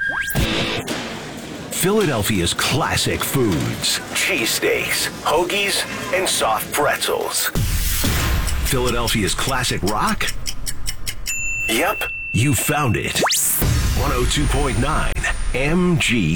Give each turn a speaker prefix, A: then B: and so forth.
A: Philadelphia's classic foods. Cheesesteaks, hoagies, and soft pretzels. Philadelphia's classic rock? Yep, you found it. 102.9 MG.